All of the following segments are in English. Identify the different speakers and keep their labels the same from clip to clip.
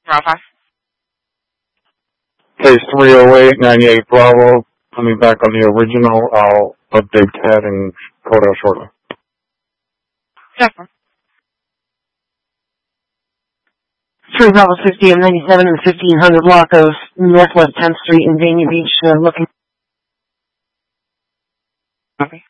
Speaker 1: Bravo.
Speaker 2: Case 30898 Bravo. Coming back on the original. I'll update Ted and Codell shortly.
Speaker 1: Jennifer.
Speaker 3: 3 Bravo 50 and 97 and 1500 block of Northwest 10th Street in Dania Beach, looking.
Speaker 1: Okay.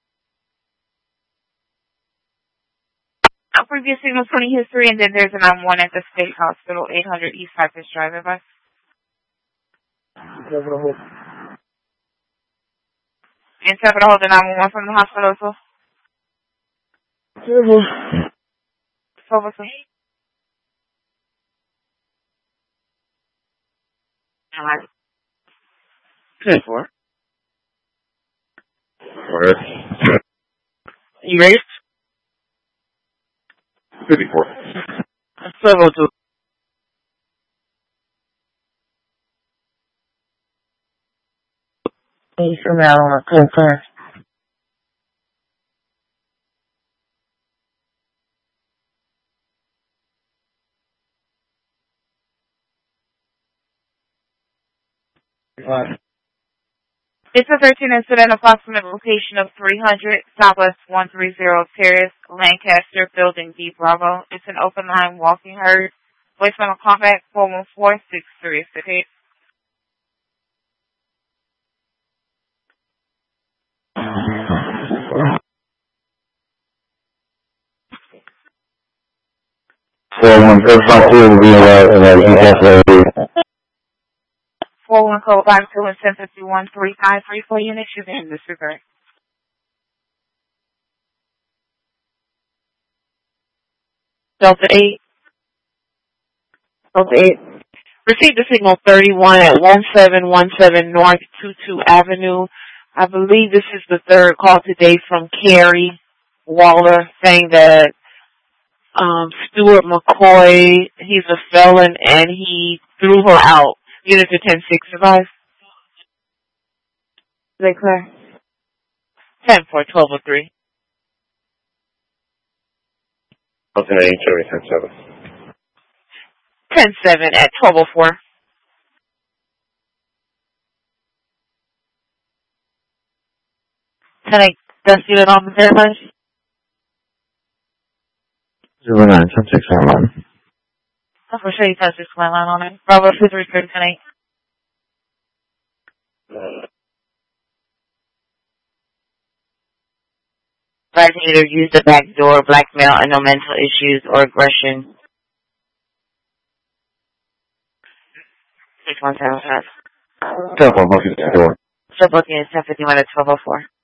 Speaker 1: Previous signal 20 history, and then there's an M1 at the State Hospital, 800 East Cypress Drive, advice. And separate hold the 911 from the hospital, so. Silverson. Alright.
Speaker 3: 10-4.
Speaker 2: Alright.
Speaker 3: You ready?
Speaker 2: 54.
Speaker 3: 702. Thanks for that on a clear.
Speaker 1: It's a 13 incident, approximate location of 300 Southwest 130 Terrace, Lancaster, Building B, Bravo. It's an open line walking herd. Voicemail callback 414-6368.
Speaker 2: Four
Speaker 1: 41 code 52 and 1051 353 for units. You're in this regard.
Speaker 3: Delta 8. Delta 8. Received the signal 31 at 1717 North 22 Avenue. I believe this is the third call today from Carrie Waller saying that Stuart McCoy, he's a felon and he threw her out. Unit to 10-6 advice. Is that clear? 10-4-1203.
Speaker 2: Okay, 10-7.
Speaker 3: 10-7 at 1204. Can I dust unit on the there, please?
Speaker 2: 09, 10-6 online.
Speaker 1: Oh, for sure you touched this line on it. Bravo 233 tonight. Tries to either use the back door, blackmail, and no mental issues or aggression. 6175.
Speaker 2: Telephone booking at 4.
Speaker 1: Still booking at 1051 at 1204.